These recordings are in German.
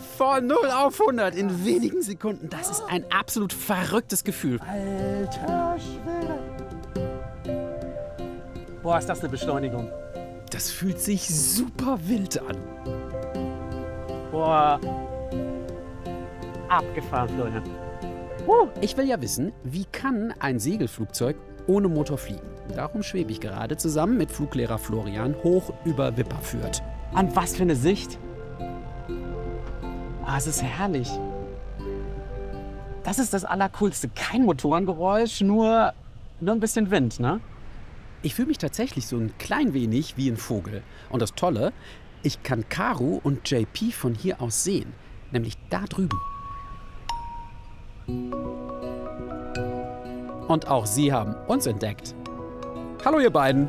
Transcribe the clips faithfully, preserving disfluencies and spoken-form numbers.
Von null auf hundert in wenigen Sekunden. Das ist ein absolut verrücktes Gefühl. Alter Schwede. Boah, ist das eine Beschleunigung. Das fühlt sich super wild an. Boah. Abgefahren, Florian. Uh. Ich will ja wissen, wie kann ein Segelflugzeug ohne Motor fliegen? Darum schwebe ich gerade zusammen mit Fluglehrer Florian hoch über Wipperfürth. An was für eine Sicht. Ah, es ist herrlich. Das ist das Allercoolste. Kein Motorengeräusch, nur, nur ein bisschen Wind, ne? Ich fühle mich tatsächlich so ein klein wenig wie ein Vogel. Und das Tolle, ich kann Caro und J P von hier aus sehen. Nämlich da drüben. Und auch sie haben uns entdeckt. Hallo ihr beiden.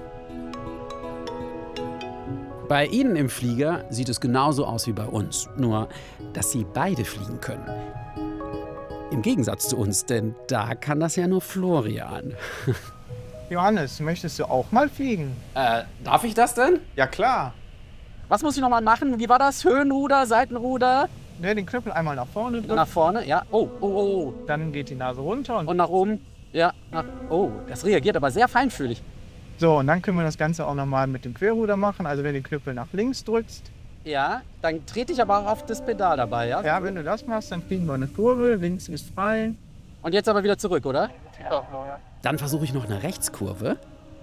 Bei Ihnen im Flieger sieht es genauso aus wie bei uns. Nur, dass Sie beide fliegen können. Im Gegensatz zu uns, denn da kann das ja nur Florian. Johannes, möchtest du auch mal fliegen? Äh, darf ich das denn? Ja, klar. Was muss ich noch mal machen? Wie war das? Höhenruder, Seitenruder? Ne, den Knüppel einmal nach vorne drücken. Nach vorne, ja. Oh, oh, oh, oh. Dann geht die Nase runter. Und, Und nach oben. Ja. Nach, oh, das reagiert aber sehr feinfühlig. so, und dann können wir das Ganze auch noch mal mit dem Querruder machen. Also wenn du den Knüppel nach links drückst. Ja, dann trete ich aber auch auf das Pedal dabei, ja? Ja, wenn du das machst, dann kriegen wir eine Kurve. Links ist frei. Und jetzt aber wieder zurück, oder? Ja. Dann versuche ich noch eine Rechtskurve.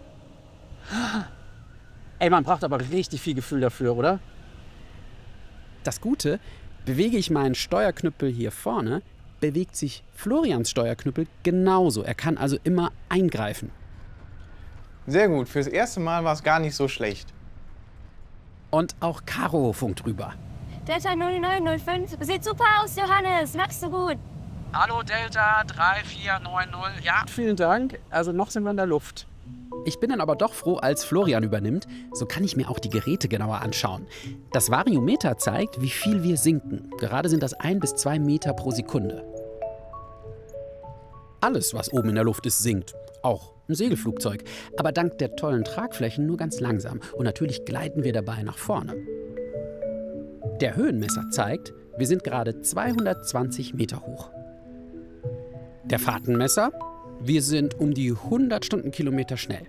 Ey, man braucht aber richtig viel Gefühl dafür, oder? Das Gute, bewege ich meinen Steuerknüppel hier vorne, bewegt sich Florians Steuerknüppel genauso. Er kann also immer eingreifen. Sehr gut. Fürs erste Mal war es gar nicht so schlecht. Und auch Caro funkt rüber. Delta null neun null fünf. Sieht super aus, Johannes. Machst du gut. Hallo Delta drei vier neun null. Ja, vielen Dank. Also noch sind wir in der Luft. Ich bin dann aber doch froh, als Florian übernimmt. So kann ich mir auch die Geräte genauer anschauen. Das Variometer zeigt, wie viel wir sinken. Gerade sind das ein bis zwei Meter pro Sekunde. Alles, was oben in der Luft ist, sinkt. Auch ein Segelflugzeug. Aber dank der tollen Tragflächen nur ganz langsam. Und natürlich gleiten wir dabei nach vorne. Der Höhenmesser zeigt, wir sind gerade zweihundertzwanzig Meter hoch. Der Fahrtenmesser? Wir sind um die hundert Stundenkilometer schnell.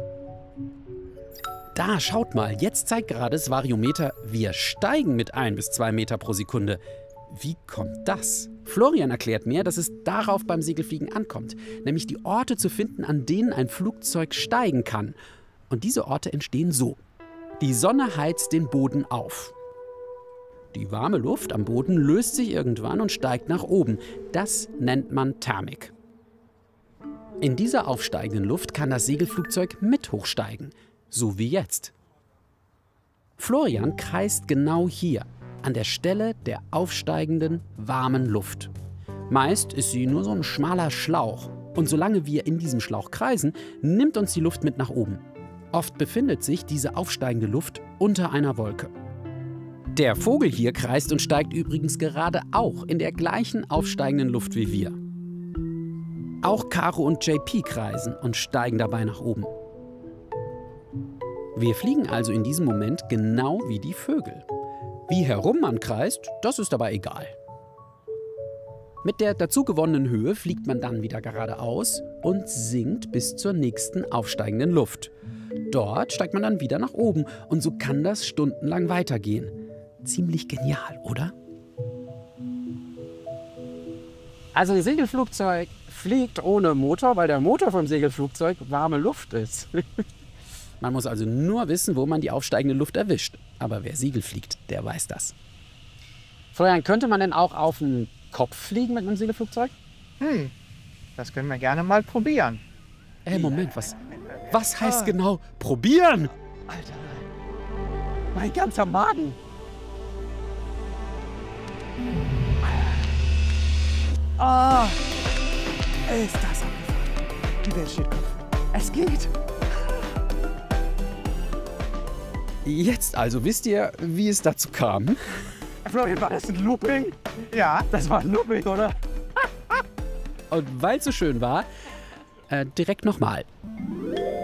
Da, schaut mal, jetzt zeigt gerade das Variometer, wir steigen mit ein bis zwei Meter pro Sekunde. Wie kommt das? Florian erklärt mir, dass es darauf beim Segelfliegen ankommt, nämlich die Orte zu finden, an denen ein Flugzeug steigen kann. Und diese Orte entstehen so. Die Sonne heizt den Boden auf. Die warme Luft am Boden löst sich irgendwann und steigt nach oben. Das nennt man Thermik. In dieser aufsteigenden Luft kann das Segelflugzeug mit hochsteigen, so wie jetzt. Florian kreist genau hier, an der Stelle der aufsteigenden, warmen Luft. Meist ist sie nur so ein schmaler Schlauch. Und solange wir in diesem Schlauch kreisen, nimmt uns die Luft mit nach oben. Oft befindet sich diese aufsteigende Luft unter einer Wolke. Der Vogel hier kreist und steigt übrigens gerade auch in der gleichen aufsteigenden Luft wie wir. Auch Caro und J P kreisen und steigen dabei nach oben. Wir fliegen also in diesem Moment genau wie die Vögel. Wie herum man kreist, das ist aber egal. Mit der dazu gewonnenen Höhe fliegt man dann wieder geradeaus und sinkt bis zur nächsten aufsteigenden Luft. Dort steigt man dann wieder nach oben und so kann das stundenlang weitergehen. Ziemlich genial, oder? Also ein Segelflugzeug fliegt ohne Motor, weil der Motor vom Segelflugzeug warme Luft ist. Man muss also nur wissen, wo man die aufsteigende Luft erwischt. Aber wer Segel fliegt, der weiß das. Florian, könnte man denn auch auf den Kopf fliegen mit einem Segelflugzeug? Hm, das können wir gerne mal probieren. Ey, Moment, was, was heißt genau probieren? Alter, mein ganzer Magen. Ah, ist das abgefahren. Die Welt steht Kopf. Es geht. Jetzt also, wisst ihr, wie es dazu kam? Florian, war das ein Looping? Ja. Das war ein Looping, oder? Und weil es so schön war, äh, direkt nochmal.